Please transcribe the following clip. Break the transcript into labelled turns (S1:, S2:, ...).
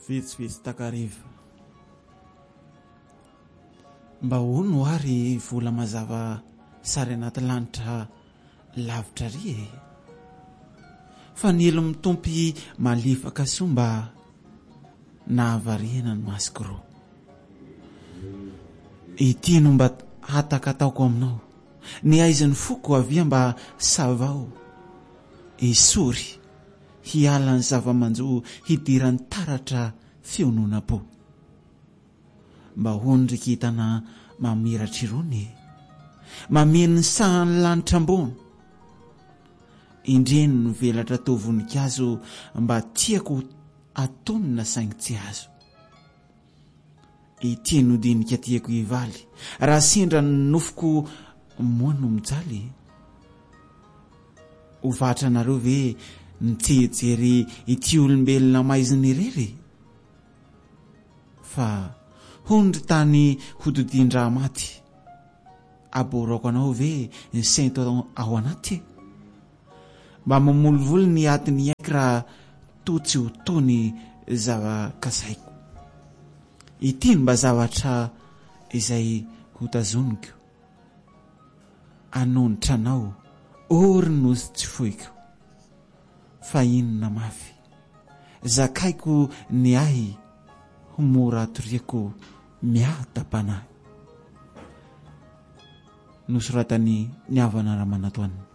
S1: vitsivitsy takariva. Mba hono ary vola mazava sary anaty lanitra lavitra ry e. Fa ny elo mitompy malifaka somba nahavariana ny masoko roa. Ity no mba hataka ataoko aminao. Ny aizan'ny foko avia mba savao. Esory hiala ny zava-manjo hidiran'ny taratra fionona-po. Mba hondriky hitana mamiratra irony. Mameno ny sahan'ny lanitra ambony. Indreny ny velatra tao voninkazo mba tiako atonina saingy tsy azo. Ity no dinika tiako hivaly. Raha sendra ny nofoko moa no mijaly. Ho vatra nareo ve nitsejery ity olombelona maiziny irery? Fa hondry tany hodidin-draha maty. Aborako anao ve ny sainto ao anaty? Mba mamolivolo ny atiny aiky raha to tsy ho tony zava-kasaiko. Ity mba zavatra izay hotazoniko. Anonitra anao ory nosy tsy foiko. Fa inona mafy zakaiko ny ahy mora atoriako miadam-panahy. Nosoratany Niavana Ramanatoanina.